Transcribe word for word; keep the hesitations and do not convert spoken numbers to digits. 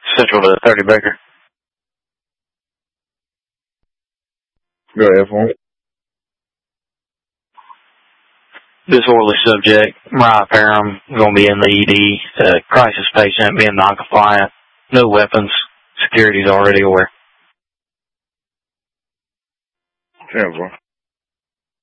Central to thirty Baker. Go ahead, for me. Disorderly subject, Mariah Parham, going to be in the E D. Uh, crisis patient, being non-compliant. No weapons. Security's already aware. ten four.